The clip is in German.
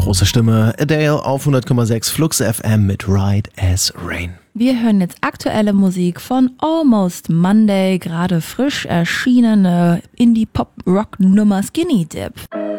große Stimme. Adele auf 100,6 Flux FM mit Ride as Rain. Wir hören jetzt aktuelle Musik von Almost Monday, gerade frisch erschienene Indie-Pop-Rock-Nummer Skinny Dip.